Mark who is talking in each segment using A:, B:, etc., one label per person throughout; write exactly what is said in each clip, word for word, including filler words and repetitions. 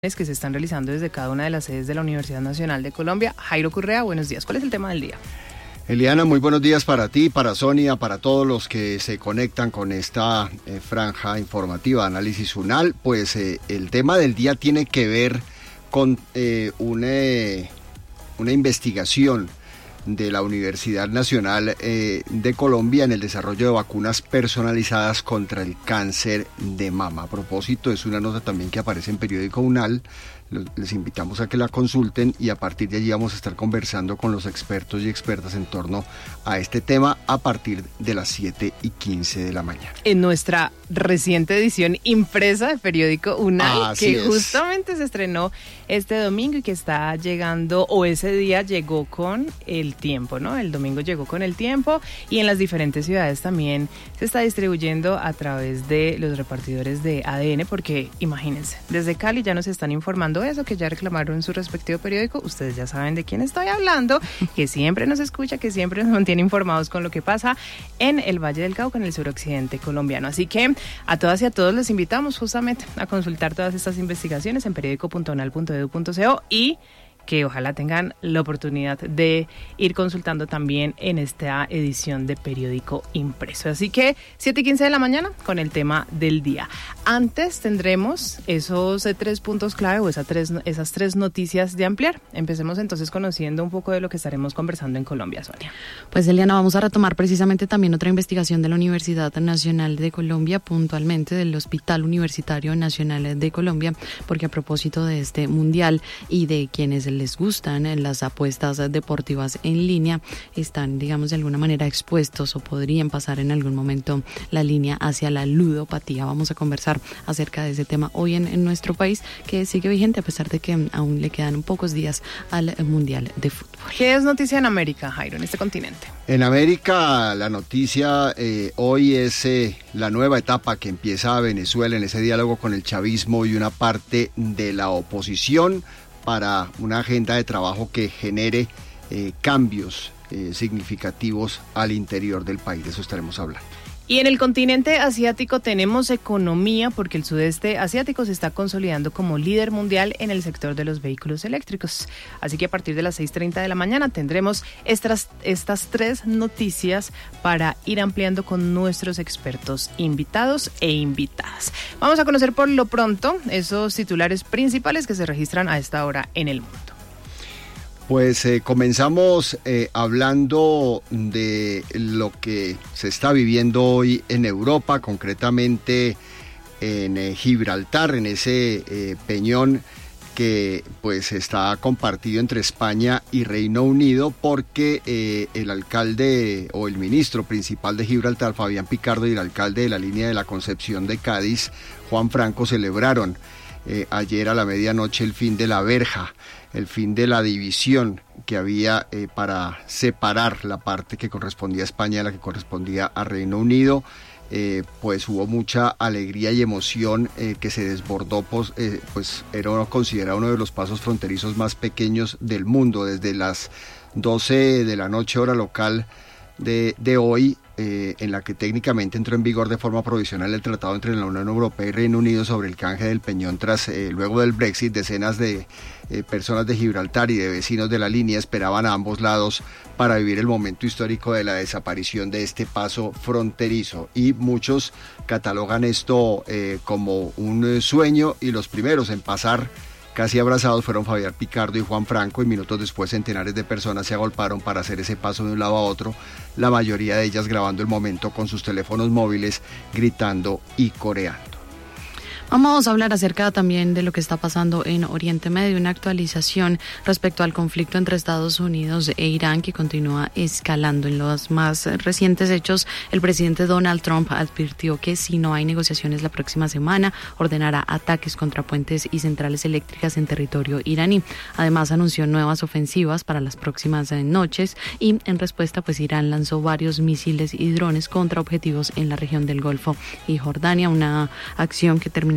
A: que se están realizando desde cada una de las sedes de la Universidad Nacional de Colombia. Jairo Correa, buenos días. ¿Cuál es el tema del día?
B: Eliana, muy buenos días para ti, para Sonia, para todos los que se conectan con esta eh, franja informativa, Análisis UNAL. Pues eh, el tema del día tiene que ver con eh, una, una investigación de la Universidad Nacional eh, de Colombia en el desarrollo de vacunas personalizadas contra el cáncer de mama. A propósito, es una nota también que aparece en Periódico UNAL. Les invitamos a que la consulten y a partir de allí vamos a estar conversando con los expertos y expertas en torno a este tema a partir de las siete y quince de la mañana.
A: En nuestra reciente edición impresa de Periódico UNAL,
B: Así
A: que
B: es.
A: justamente se estrenó este domingo y que está llegando, o ese día llegó con el tiempo, ¿no? El domingo llegó con el tiempo y en las diferentes ciudades también se está distribuyendo a través de los repartidores de A D N, porque imagínense, desde Cali ya nos están informando eso, que ya reclamaron su respectivo periódico. Ustedes ya saben de quién estoy hablando, que siempre nos escucha, que siempre nos mantiene informados con lo que pasa en el Valle del Cauca, en el suroccidente colombiano. Así que a todas y a todos les invitamos justamente a consultar todas estas investigaciones en periódico punto unal punto edu punto co y que ojalá tengan la oportunidad de ir consultando también en esta edición de Periódico Impreso. Así que siete y quince de la mañana con el tema del día. Antes tendremos esos tres puntos clave o esas tres, esas tres noticias de ampliar. Empecemos entonces conociendo un poco de lo que estaremos conversando en Colombia, Sonia.
C: Pues Eliana, vamos a retomar precisamente también otra investigación de la Universidad Nacional de Colombia, puntualmente del Hospital Universitario Nacional de Colombia, porque a propósito de este mundial y de quienes les gustan las apuestas deportivas en línea, están, digamos, de alguna manera expuestos o podrían pasar en algún momento la línea hacia la ludopatía. Vamos a conversar acerca de ese tema hoy en, en nuestro país, que sigue vigente a pesar de que aún le quedan pocos días al Mundial de Fútbol.
A: ¿Qué es noticia en América, Jairo, en este continente?
B: En América, la noticia eh, hoy es eh, la nueva etapa que empieza Venezuela en ese diálogo con el chavismo y una parte de la oposición para una agenda de trabajo que genere eh, cambios eh, significativos al interior del país. De eso estaremos hablando.
A: Y en el continente asiático tenemos economía, porque el sudeste asiático se está consolidando como líder mundial en el sector de los vehículos eléctricos. Así que a partir de las seis y treinta de la mañana tendremos estas, estas tres noticias para ir ampliando con nuestros expertos invitados e invitadas. Vamos a conocer por lo pronto esos titulares principales que se registran a esta hora en el mundo.
B: Pues eh, comenzamos eh, hablando de lo que se está viviendo hoy en Europa, concretamente en eh, Gibraltar, en ese eh, peñón que pues está compartido entre España y Reino Unido, porque eh, el alcalde o el ministro principal de Gibraltar, Fabián Picardo, y el alcalde de la línea de la Concepción de Cádiz, Juan Franco, celebraron eh, ayer a la medianoche el fin de la verja, el fin de la división que había eh, para separar la parte que correspondía a España de la que correspondía a Reino Unido. Eh, pues hubo mucha alegría y emoción eh, que se desbordó, pues, eh, pues era considerado uno de los pasos fronterizos más pequeños del mundo. Desde las doce de la noche hora local de, de hoy, eh, en la que técnicamente entró en vigor de forma provisional el tratado entre la Unión Europea y Reino Unido sobre el canje del peñón tras eh, luego del Brexit, decenas de eh, personas de Gibraltar y de vecinos de la línea esperaban a ambos lados para vivir el momento histórico de la desaparición de este paso fronterizo, y muchos catalogan esto eh, como un sueño, y los primeros en pasar casi abrazados fueron Fabián Picardo y Juan Franco, y minutos después centenares de personas se agolparon para hacer ese paso de un lado a otro, la mayoría de ellas grabando el momento con sus teléfonos móviles, gritando y coreando.
C: Vamos a hablar acerca también de lo que está pasando en Oriente Medio, una actualización respecto al conflicto entre Estados Unidos e Irán que continúa escalando. En los más recientes hechos, el presidente Donald Trump advirtió que si no hay negociaciones la próxima semana, ordenará ataques contra puentes y centrales eléctricas en territorio iraní. Además, anunció nuevas ofensivas para las próximas noches y en respuesta, pues Irán lanzó varios misiles y drones contra objetivos en la región del Golfo y Jordania, una acción que terminó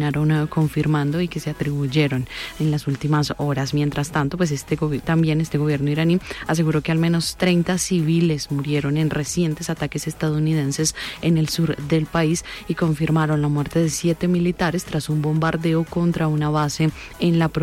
C: terminaron uh, confirmando y que se atribuyeron en las últimas horas. Mientras tanto, pues este también este gobierno iraní aseguró que al menos treinta civiles murieron en recientes ataques estadounidenses en el sur del país y confirmaron la muerte de siete militares tras un bombardeo contra una base en la provincia